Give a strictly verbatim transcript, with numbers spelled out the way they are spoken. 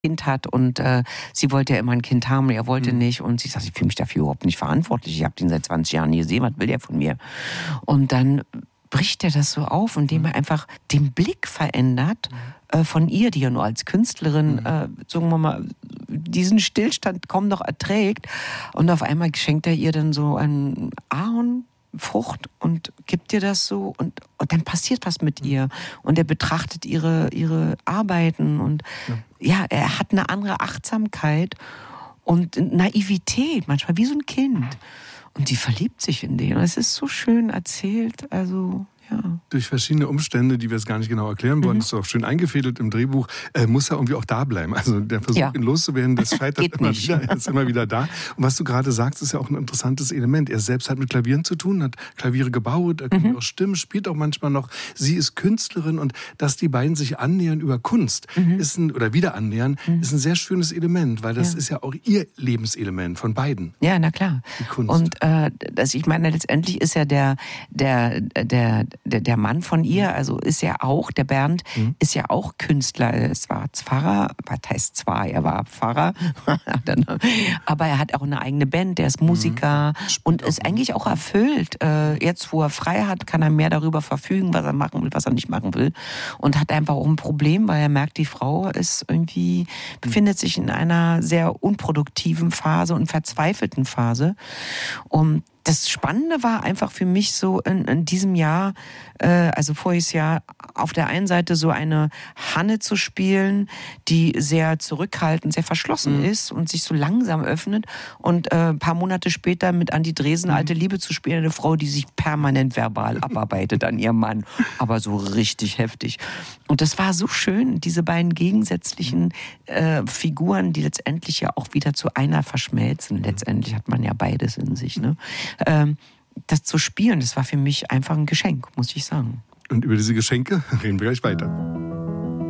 Kind hat und äh, sie wollte ja immer ein Kind haben, er wollte mhm. nicht und sie sagt, ich fühle mich dafür überhaupt nicht verantwortlich, ich habe den seit zwanzig Jahren nie gesehen, was will der von mir? Und dann bricht er das so auf, indem er einfach den Blick verändert mhm. äh, von ihr, die ja nur als Künstlerin, mhm. äh, sagen wir mal, diesen Stillstand kaum noch erträgt und auf einmal schenkt er ihr dann so ein Ahorn, Frucht und gibt dir das so und, und dann passiert was mit ihr und er betrachtet ihre, ihre Arbeiten und ja. ja, er hat eine andere Achtsamkeit und Naivität, manchmal wie so ein Kind und die verliebt sich in den und es ist so schön erzählt, also ja. Durch verschiedene Umstände, die wir jetzt gar nicht genau erklären wollen, mhm. ist auch schön eingefädelt im Drehbuch, äh, muss er irgendwie auch da bleiben. Also der Versuch, ja. ihn loszuwerden, das scheitert immer nicht. wieder, er ist immer wieder da. Und was du gerade sagst, ist ja auch ein interessantes Element. Er selbst hat mit Klavieren zu tun, hat Klaviere gebaut, er kann mhm. auch stimmen, spielt auch manchmal noch. Sie ist Künstlerin und dass die beiden sich annähern über Kunst mhm. ist ein, oder wieder annähern, mhm. ist ein sehr schönes Element, weil das ja. ist ja auch ihr Lebenselement von beiden. Ja, na klar. Die Kunst. Und äh, das, ich meine, letztendlich ist ja der, der, der Der, der Mann von ihr, also ist ja auch, der Bernd, mhm. ist ja auch Künstler. Es war Pfarrer, was heißt zwar, er war Pfarrer, aber er hat auch eine eigene Band, der ist Musiker mhm. und ist eigentlich auch erfüllt. Jetzt, wo er frei hat, kann er mehr darüber verfügen, was er machen will, was er nicht machen will. Und hat einfach auch ein Problem, weil er merkt, die Frau ist irgendwie, befindet sich in einer sehr unproduktiven Phase und verzweifelten Phase. Und das Spannende war einfach für mich so in, in diesem Jahr, äh, also voriges Jahr, auf der einen Seite so eine Hanne zu spielen, die sehr zurückhaltend, sehr verschlossen mhm. ist und sich so langsam öffnet und äh, ein paar Monate später mit Andi Dresen mhm. Alte Liebe zu spielen, eine Frau, die sich permanent verbal abarbeitet an ihrem Mann, aber so richtig heftig. Und das war so schön, diese beiden gegensätzlichen äh, Figuren, die letztendlich ja auch wieder zu einer verschmelzen. Mhm. Letztendlich hat man ja beides in sich, ne? Ähm, das zu spielen, das war für mich einfach ein Geschenk, muss ich sagen. Und über diese Geschenke reden wir gleich weiter.